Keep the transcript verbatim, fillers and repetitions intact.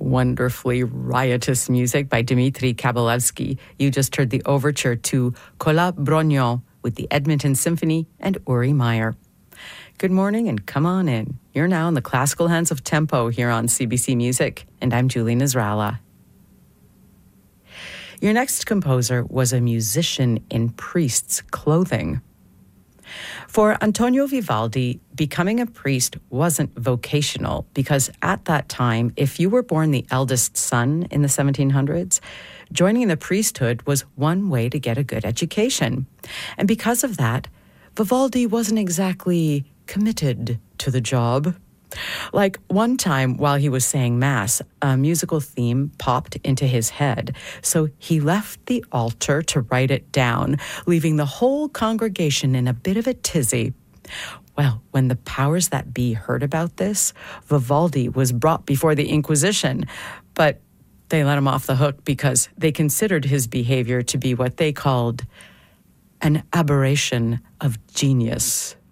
Wonderfully riotous music by Dmitri Kabalevsky. You just heard the overture to Kola Brognon with the Edmonton Symphony and Uri Meyer. Good morning and come on in. You're now in the classical hands of tempo here on C B C Music, and I'm Julie Nasrallah. Your next composer was a musician in priest's clothing. For Antonio Vivaldi, becoming a priest wasn't vocational because at that time, if you were born the eldest son in the seventeen hundreds, joining the priesthood was one way to get a good education. And because of that, Vivaldi wasn't exactly committed to the job. Like one time while he was saying Mass, a musical theme popped into his head, so he left the altar to write it down, leaving the whole congregation in a bit of a tizzy. Well, when the powers that be heard about this, Vivaldi was brought before the Inquisition, but they let him off the hook because they considered his behavior to be what they called an aberration of genius.